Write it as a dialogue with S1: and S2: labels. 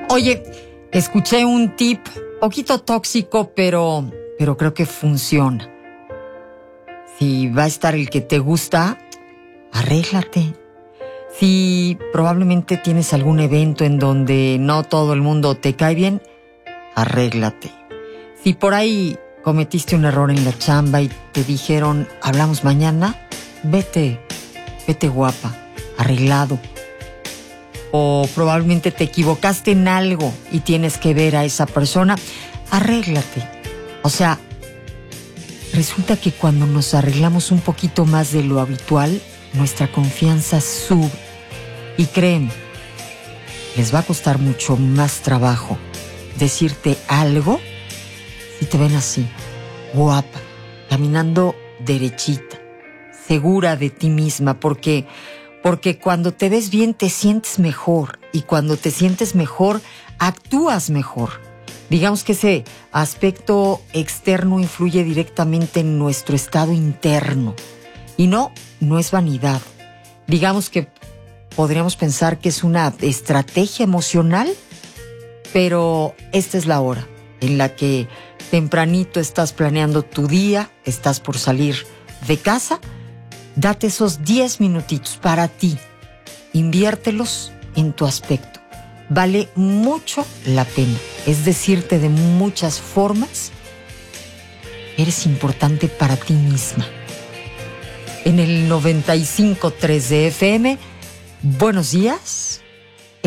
S1: Oye, escuché un tip poquito tóxico, pero creo que funciona. Si va a estar el que te gusta, arréglate. Si probablemente tienes algún evento en donde no todo el mundo te cae bien, arréglate. Si por ahí cometiste un error en la chamba y te dijeron, hablamos mañana, vete guapa, arreglado. O probablemente te equivocaste en algo y tienes que ver a esa persona, arréglate. O sea, resulta que cuando nos arreglamos un poquito más de lo habitual, nuestra confianza sube. Y créeme, les va a costar mucho más trabajo decirte algo si te ven así, guapa, caminando derechita, segura de ti misma, porque cuando te ves bien te sientes mejor, y cuando te sientes mejor, actúas mejor. Digamos que ese aspecto externo influye directamente en nuestro estado interno. Y no es vanidad. Digamos que podríamos pensar que es una estrategia emocional, pero esta es la hora en la que tempranito estás planeando tu día, estás por salir de casa. Date esos 10 minutitos para ti. Inviértelos en tu aspecto. Vale mucho la pena. Es decirte de muchas formas, eres importante para ti misma. En el 95.3 de FM, buenos días.